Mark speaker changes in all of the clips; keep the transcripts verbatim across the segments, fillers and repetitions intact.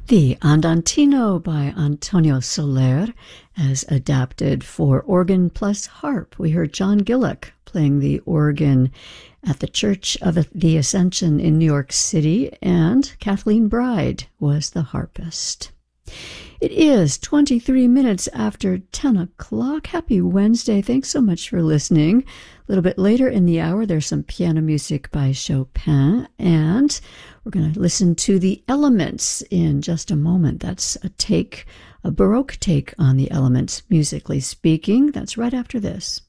Speaker 1: The Andantino by Antonio Soler, as adapted for organ plus harp. We heard John Gillick playing the organ at the Church of the Ascension in New York City, and Kathleen Bride was the harpist. It is twenty-three minutes after ten o'clock. Happy Wednesday. Thanks so much for listening. A little bit later in the hour, there's some piano music by Chopin, and we're going to listen to The Elements in just a moment. That's a take, a Baroque take on the Elements, musically speaking. That's right after this.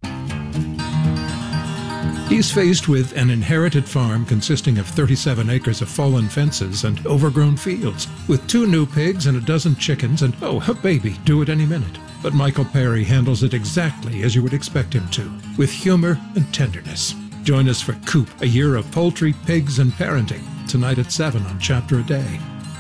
Speaker 2: He's faced with an inherited farm consisting of thirty-seven acres of fallen fences and overgrown fields, with two new pigs and a dozen chickens and, oh, a baby due at any minute. But Michael Perry handles it exactly as you would expect him to, with humor and tenderness. Join us for Coop, a year of poultry, pigs, and parenting, tonight at seven on Chapter a Day.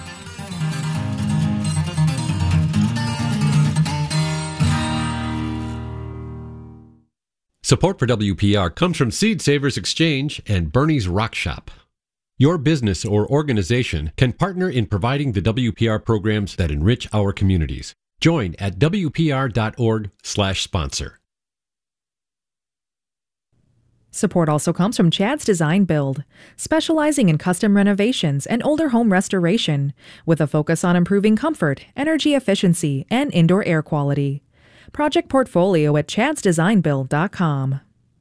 Speaker 3: Support for W P R comes from Seed Savers Exchange and Bernie's Rock Shop. Your business or organization can partner in providing the W P R programs that enrich our communities. Join at W P R dot org slash sponsor.
Speaker 4: Support also comes from Chad's Design Build, specializing in custom renovations and older home restoration, with a focus on improving comfort, energy efficiency, and indoor air quality. Project portfolio at chads design build dot com.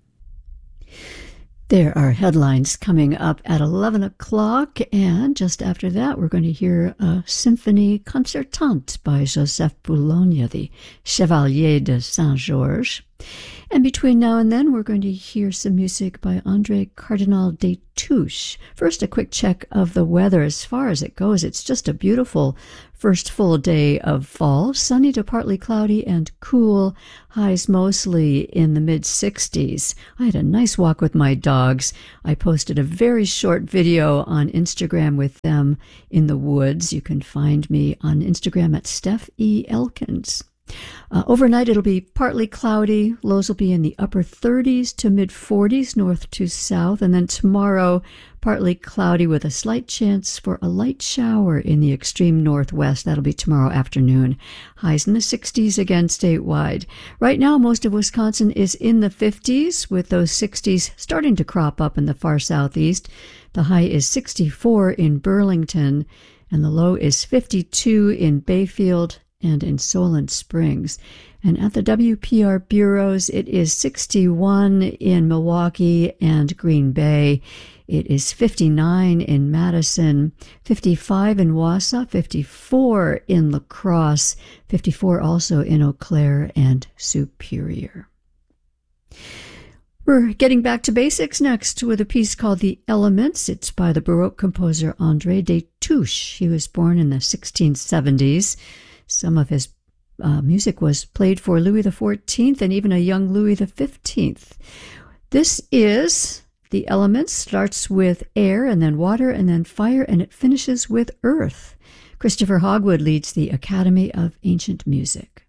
Speaker 1: There are headlines coming up at eleven o'clock, and just after that we're going to hear a symphony concertante by Joseph Boulogne, the Chevalier de Saint-Georges. And between now and then, we're going to hear some music by André Cardinal des Touches. First, a quick check of the weather. As far as it goes, it's just a beautiful first full day of fall. Sunny to partly cloudy and cool. Highs mostly in the mid sixties. I had a nice walk with my dogs. I posted a very short video on Instagram with them in the woods. You can find me on Instagram at Steph E. Elkins. Uh, overnight, it'll be partly cloudy. Lows will be in the upper thirties to mid forties, north to south. And then tomorrow, partly cloudy with a slight chance for a light shower in the extreme northwest. That'll be tomorrow afternoon. Highs in the sixties again statewide. Right now, most of Wisconsin is in the fifties, with those sixties starting to crop up in the far southeast. The high is sixty-four in Burlington, and the low is fifty-two in Bayfield and in Solent Springs. And at the W P R bureaus, it is sixty-one in Milwaukee and Green Bay. It is fifty-nine in Madison, fifty-five in Wausau, fifty-four in La Crosse, fifty-four also in Eau Claire and Superior. We're getting back to basics next with a piece called The Elements. It's by the Baroque composer André des Touches. He was born in the sixteen seventies. Some of his uh, music was played for Louis the fourteenth and even a young Louis the fifteenth. This is The Elements. Starts with air and then water and then fire, and it finishes with earth. Christopher Hogwood leads the Academy of Ancient Music.